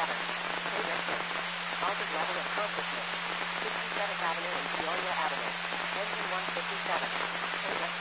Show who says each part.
Speaker 1: Directions. Altered level of consciousness. 67th Avenue and Peoria Avenue. Engine 157.